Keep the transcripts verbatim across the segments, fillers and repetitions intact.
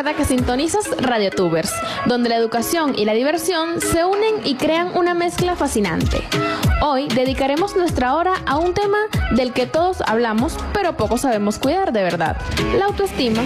Recuerda que sintonizas RadioTubers, donde la educación y la diversión se unen y crean una mezcla fascinante. Hoy dedicaremos nuestra hora a un tema del que todos hablamos, pero poco sabemos cuidar de verdad: la autoestima.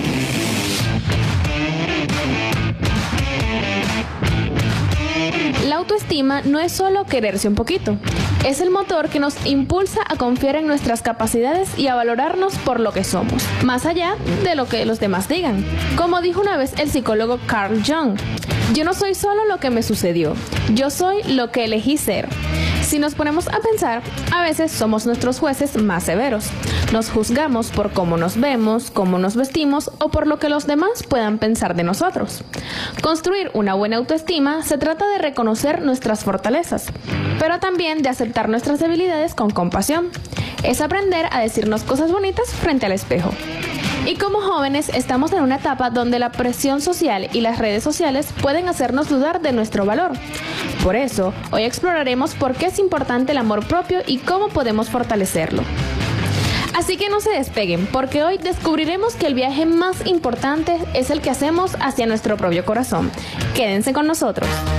La autoestima no es solo quererse un poquito, es el motor que nos impulsa a confiar en nuestras capacidades y a valorarnos por lo que somos, más allá de lo que los demás digan. Como dijo una vez el psicólogo Carl Jung, yo no soy solo lo que me sucedió, yo soy lo que elegí ser. Si nos ponemos a pensar, a veces somos nuestros jueces más severos. Nos juzgamos por cómo nos vemos, cómo nos vestimos o por lo que los demás puedan pensar de nosotros. Construir una buena autoestima se trata de reconocer nuestras fortalezas, pero también de aceptar nuestras debilidades con compasión. Es aprender a decirnos cosas bonitas frente al espejo. Y como jóvenes estamos en una etapa donde la presión social y las redes sociales pueden hacernos dudar de nuestro valor. Por eso, hoy exploraremos por qué es importante el amor propio y cómo podemos fortalecerlo. Así que no se despeguen, porque hoy descubriremos que el viaje más importante es el que hacemos hacia nuestro propio corazón. Quédense con nosotros.